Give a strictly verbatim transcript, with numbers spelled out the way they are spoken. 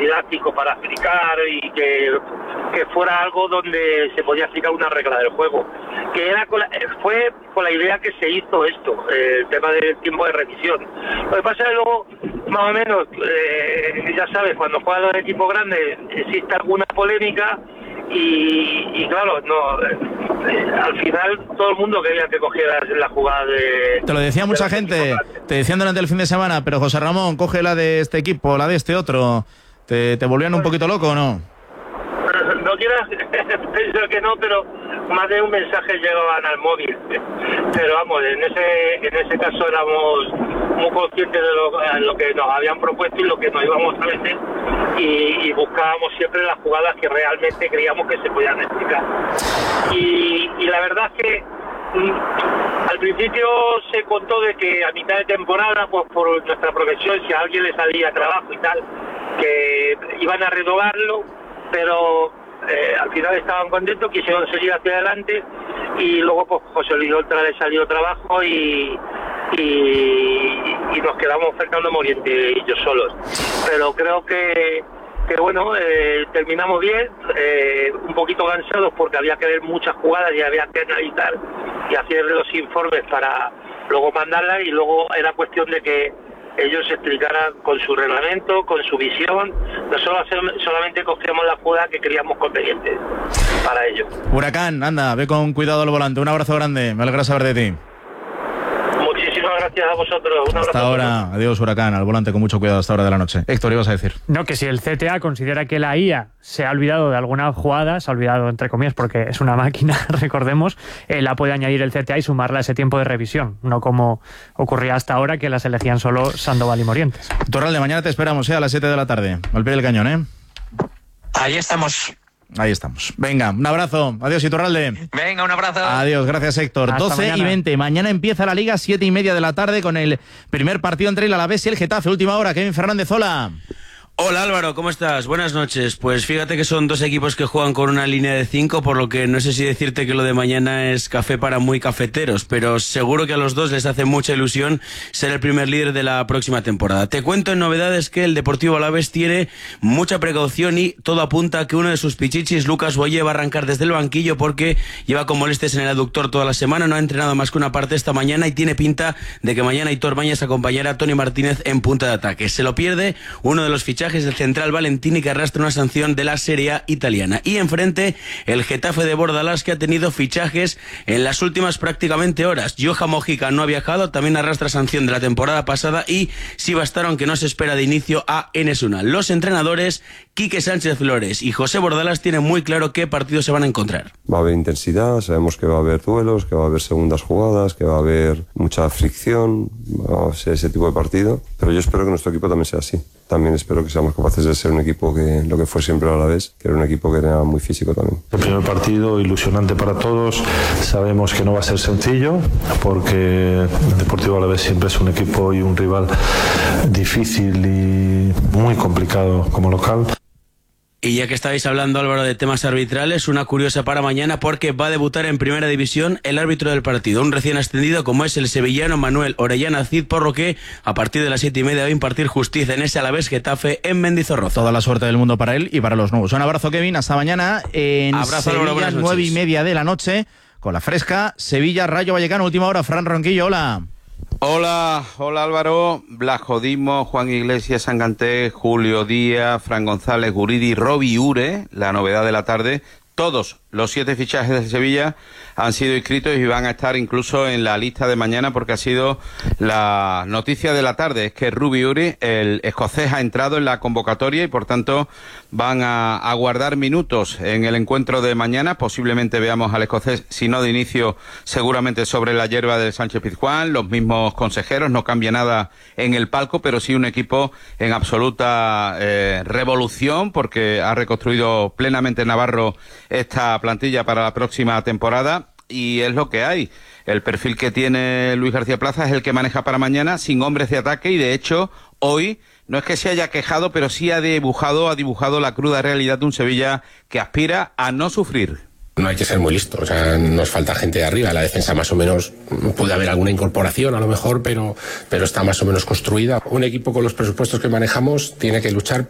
didáctico para explicar y que, que fuera algo donde se podía explicar una regla del juego. Que era con la, fue con la idea que se hizo esto, eh, el tema del tiempo de revisión. Lo que pasa es que luego, más o menos, eh, ya sabes, cuando juegan los equipos grandes existe alguna polémica y, y claro, no eh, al final todo el mundo quería que cogieras la jugada de... Te lo decía mucha gente, te decían durante el fin de semana, pero José Ramón, coge la de este equipo, la de este otro. ¿Te, te volvían un poquito loco o no? No quieras pensar que no, pero más de un mensaje llegaban al móvil. Pero vamos, en ese en ese caso éramos muy conscientes de lo, lo que nos habían propuesto y lo que nos íbamos a meter y, y buscábamos siempre las jugadas que realmente creíamos que se podían explicar. Y, y la verdad es que mm, al principio se contó de que a mitad de temporada, pues por nuestra profesión, si a alguien le salía trabajo y tal, que iban a renovarlo, pero eh, al final estaban contentos, quisieron seguir hacia adelante y luego pues José Luis Oltra le salió trabajo y, y, y nos quedamos Fernando Moriente y yo solos. Pero creo que, que bueno, eh, terminamos bien, eh, un poquito cansados porque había que ver muchas jugadas y había que analizar y hacer los informes para luego mandarlas y luego era cuestión de que ellos explicaran con su reglamento, con su visión. Nosotros solamente cogíamos la jugada que creíamos conveniente para ellos. Huracán, anda, ve con cuidado al volante. Un abrazo grande, me alegra saber de ti. Muchísimas gracias a vosotros. Un hasta ahora, adiós Huracán, al volante con mucho cuidado hasta hora de la noche. Héctor, ibas a decir. No, que si el C T A considera que la I A se ha olvidado de alguna jugada, se ha olvidado entre comillas porque es una máquina, recordemos, eh, la puede añadir el C T A y sumarla a ese tiempo de revisión, no como ocurría hasta ahora que las elegían solo Sandoval y Morientes. Torralde, mañana te esperamos, ¿eh? A las siete de la tarde, al pie del cañón, ¿eh? Ahí estamos. Ahí estamos. Venga, un abrazo. Adiós, Iturralde. Venga, un abrazo. Adiós, gracias, Héctor. Hasta doce mañana. y veinte. Mañana empieza la Liga, siete y media de la tarde, con el primer partido entre el Alavés y el Getafe. Última hora, Kevin Fernández, hola. Hola Álvaro, ¿cómo estás? Buenas noches. Pues fíjate que son dos equipos que juegan con una línea de cinco, por lo que no sé si decirte que lo de mañana es café para muy cafeteros, pero seguro que a los dos les hace mucha ilusión ser el primer líder de la próxima temporada. Te cuento en novedades que el Deportivo Alavés tiene mucha precaución y todo apunta a que uno de sus pichichis, Lucas Boye, va a arrancar desde el banquillo porque lleva con molestias en el aductor toda la semana, no ha entrenado más que una parte esta mañana y tiene pinta de que mañana Aitor Mañas acompañará a Toni Martínez en punta de ataque. Se lo pierde uno de los fichajes del central Valentini, que arrastra una sanción de la Serie A italiana. Y enfrente el Getafe de Bordalás, que ha tenido fichajes en las últimas prácticamente horas. Johan Mojica no ha viajado, también arrastra sanción de la temporada pasada, y sí bastaron que no se espera de inicio a Enes Unal. Los entrenadores Quique Sánchez Flores y José Bordalás tienen muy claro qué partidos se van a encontrar. Va a haber intensidad, sabemos que va a haber duelos, que va a haber segundas jugadas, que va a haber mucha fricción, va a ser ese tipo de partido, pero yo espero que nuestro equipo también sea así. También espero que seamos capaces de ser un equipo que lo que fue siempre a la vez, que era un equipo que era muy físico también. El primer partido ilusionante para todos, sabemos que no va a ser sencillo porque el Deportivo Alavés siempre es un equipo y un rival difícil y muy complicado como local. Y ya que estáis hablando, Álvaro, de temas arbitrales, una curiosa para mañana porque va a debutar en Primera División el árbitro del partido, un recién ascendido como es el sevillano Manuel Orellana Cid, por lo que a partir de las siete y media va a impartir justicia en ese Alavés Getafe en Mendizorroza. Toda la suerte del mundo para él y para los nuevos. Un abrazo, Kevin, hasta mañana en Abrazo, Sevilla, Álvaro, nueve y media de la noche, con la fresca Sevilla Rayo Vallecano. Última hora, Fran Ronquillo, hola. Hola, hola Álvaro, Blasjodismo, Juan Iglesias, Sanganté, Julio Díaz, Fran González, Guridi, Robi Ure, la novedad de la tarde. Todos los siete fichajes de Sevilla han sido inscritos y van a estar incluso en la lista de mañana, porque ha sido la noticia de la tarde. Es que Robbie Uri, el escocés, ha entrado en la convocatoria y por tanto van a, a guardar minutos en el encuentro de mañana. Posiblemente veamos al escocés, si no de inicio, seguramente sobre la hierba del Sánchez Pizjuán. Los mismos consejeros, no cambia nada en el palco, pero sí un equipo en absoluta eh, revolución, porque ha reconstruido plenamente Navarro esta plantilla para la próxima temporada, y es lo que hay. El perfil que tiene Luis García Plaza es el que maneja para mañana, sin hombres de ataque, y de hecho hoy no es que se haya quejado, pero sí ha dibujado, ha dibujado la cruda realidad de un Sevilla que aspira a no sufrir. No hay que ser muy listo, o sea, nos falta gente de arriba. La defensa más o menos, puede haber alguna incorporación a lo mejor, pero, pero está más o menos construida. Un equipo con los presupuestos que manejamos tiene que luchar